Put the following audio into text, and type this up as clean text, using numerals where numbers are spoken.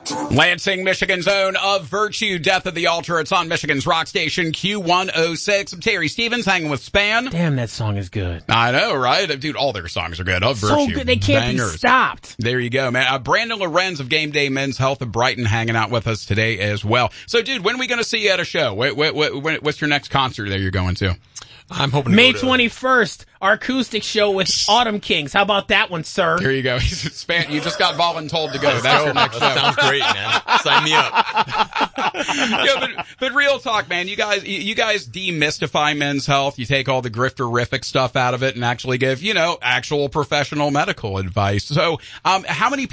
Lansing, Michigan's own Of Virtue, Death of the Altar. It's on Michigan's rock station, Q106. I'm Terry Stevens, hanging with Span. Damn, that song is good. I know, right? Dude, all their songs are good. Of Virtue. So good, they can't be stopped. There you go, man. Brandon Lorenz of Game Day Men's Health of Brighton hanging out with us today as well. So, dude, when are we going to see you at a show? What's your next concert that you're going to? I'm hoping to May 21st, our acoustic show with Autumn Kings. How about that one, sir? There you go. You just got voluntold to go. That's your next show. Sounds great, man. Sign me up. Yeah, but real talk, man. You guys demystify Men's Health. You take all the grifterific stuff out of it and actually give, actual professional medical advice. So, how many